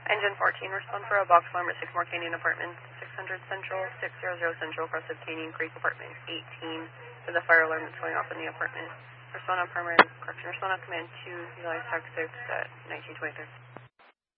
Engine 14, respond for a box alarm at 6 More Canyon Apartments, 600 Central, 600 Central, across of Canyon Creek Apartment 18. There's a fire alarm that's going off in the apartment. Respond on command 2, Eli Tech 6 at 1923.